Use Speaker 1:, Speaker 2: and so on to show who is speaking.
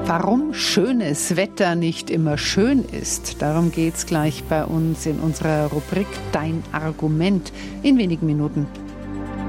Speaker 1: Warum schönes Wetter nicht immer schön ist, darum geht's gleich bei uns in unserer Rubrik Dein Argument in wenigen Minuten.